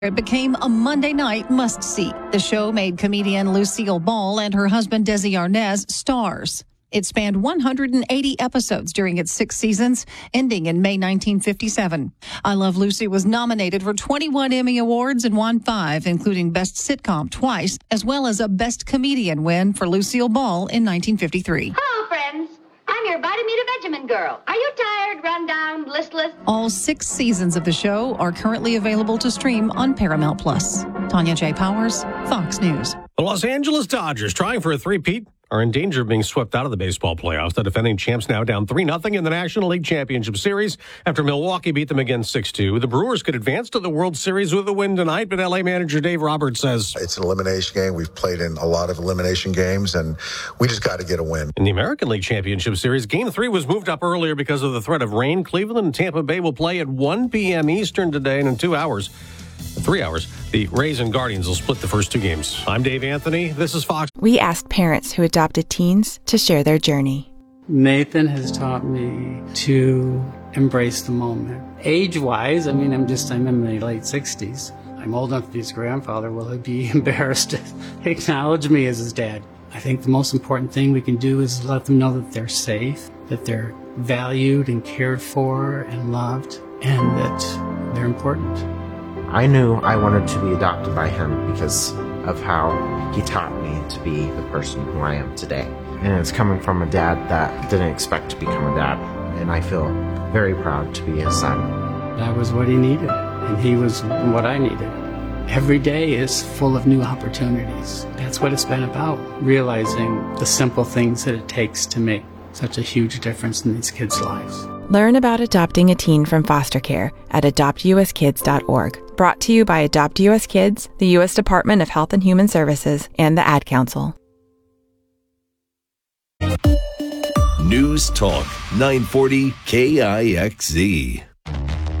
It became a Monday night must-see. The show made comedian Lucille Ball and her husband Desi Arnaz stars. It spanned 180 episodes during its 6 seasons, ending in May 1957. I Love Lucy was nominated for 21 Emmy Awards and won 5, including Best Sitcom twice, as well as a Best Comedian win for Lucille Ball in 1953. Hello, friends. I'm your Vitamin girl. Are you tired, run down, listless? All 6 seasons of the show are currently available to stream on Paramount Plus. Tanya J. Powers, Fox News. The Los Angeles Dodgers, trying for a three-peat, are in danger of being swept out of the baseball playoffs. The defending champs now down 3-0 in the National League Championship Series after Milwaukee beat them again 6-2. The Brewers could advance to the World Series with a win tonight, but LA manager Dave Roberts says it's an elimination game. We've played in a lot of elimination games, and we just got to get a win. In the American League Championship Series, Game 3 was moved up earlier because of the threat of rain. Cleveland and Tampa Bay will play at 1 p.m. Eastern today, and in 3 hours, the Rays and Guardians will split the first 2 games. I'm Dave Anthony. This is Fox. We asked parents who adopted teens to share their journey. Nathan has taught me to embrace the moment. Age-wise, I'm in my late 60s. I'm old enough to be his grandfather. Will he be embarrassed to acknowledge me as his dad? I think the most important thing we can do is let them know that they're safe, that they're valued and cared for and loved, and that they're important. I knew I wanted to be adopted by him because of how he taught me to be the person who I am today. And it's coming from a dad that didn't expect to become a dad. And I feel very proud to be his son. That was what he needed, and he was what I needed. Every day is full of new opportunities. That's what it's been about, realizing the simple things that it takes to make such a huge difference in these kids' lives. Learn about adopting a teen from foster care at adoptuskids.org. Brought to you by Adopt U.S. Kids, the U.S. Department of Health and Human Services, and the Ad Council. News Talk 940 KIXZ.